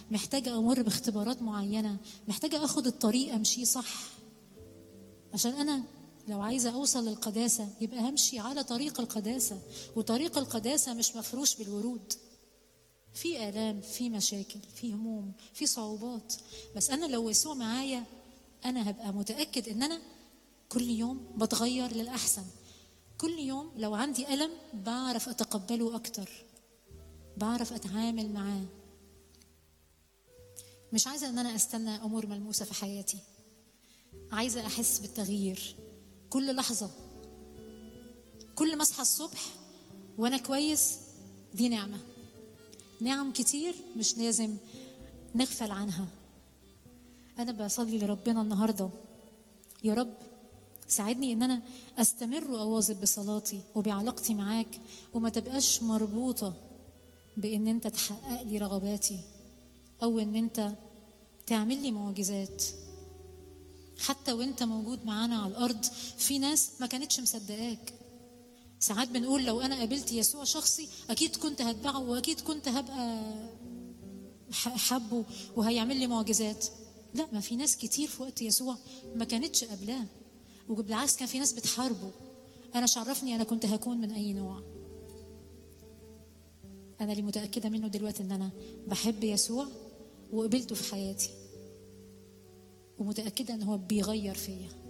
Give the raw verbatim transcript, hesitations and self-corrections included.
محتاجة أمر باختبارات معينة، محتاجة أخد الطريق أمشي صح، عشان أنا لو عايزة أوصل للقداسة يبقى همشي على طريق القداسة. وطريق القداسة مش مفروش بالورود، في آلام، في مشاكل، في هموم، في صعوبات، بس أنا لو يسوع معايا أنا هبقى متأكد إن أنا كل يوم بتغير للأحسن. كل يوم لو عندي ألم بعرف أتقبله أكتر، بعرف أتعامل معاه. مش عايزة إن أنا أستنى أمور ملموسة في حياتي، عايزة أحس بالتغيير كل لحظة. كل ما أصحى الصبح وأنا كويس دي نعمة، نعم كتير مش لازم نغفل عنها. أنا بصلي لربنا النهاردة، يا رب ساعدني إن أنا أستمر وأواظب بصلاتي وبعلاقتي معاك، وما تبقاش مربوطة بإن أنت تحقق لي رغباتي أو إن أنت تعمل لي معجزات. حتى وإنت موجود معانا على الأرض في ناس ما كانتش مصدقاك. ساعات بنقول لو أنا قابلت يسوع شخصي أكيد كنت هتبعه وأكيد كنت هبقى حبه وهيعمل لي معجزات. لا، ما في ناس كتير في وقت يسوع ما كانتش قبلاه، وبالعكس كان في ناس بتحاربه. أنا شعرفني أنا كنت هكون من أي نوع. أنا اللي متأكدة منه دلوقتي إن أنا بحب يسوع وقبلته في حياتي، ومتأكدة إن هو بيغير فيا.